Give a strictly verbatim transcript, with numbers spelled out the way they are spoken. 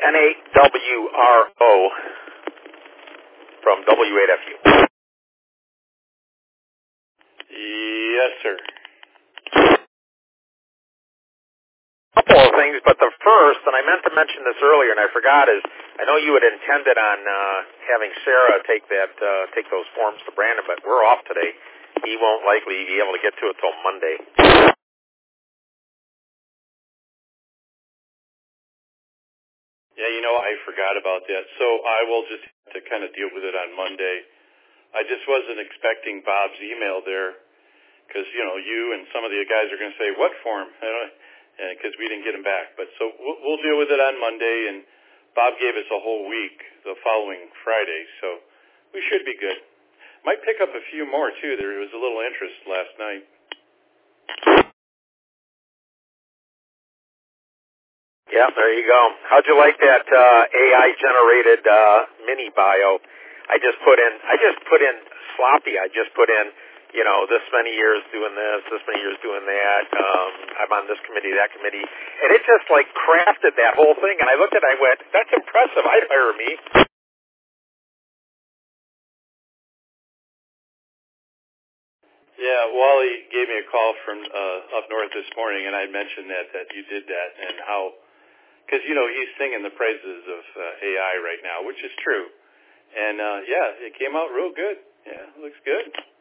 N A W R O from W eight F U. Yes, sir. A couple of things, but the first, and I meant to mention this earlier and I forgot, is I know you had intended on uh, having Sarah take that uh, take those forms to Brandon, but we're off today. He won't likely be able to get to it till Monday. Yeah, you know, I forgot about that, so I will just have to kind of deal with it on Monday. I just wasn't expecting Bob's email there because, you know, you and some of the guys are going to say, what form? Because we didn't get him back. But so we'll, we'll deal with it on Monday, and Bob gave us a whole week the following Friday, so we should be good. Might pick up a few more, too. There was a little interest last night. Yeah, there you go. How'd you like that uh, A I-generated uh, mini bio? I just put in, I just put in sloppy. I just put in, you know, this many years doing this, this many years doing that. Um, I'm on this committee, that committee, and it just like crafted that whole thing. And I looked at it, I went, that's impressive. I'd hire me. Yeah, Wally gave me a call from uh, up north this morning, and I mentioned that that you did that and how. Because, you know, he's singing the praises of uh, A I right now, which is true. And, uh, yeah, it came out real good. Yeah, it looks good.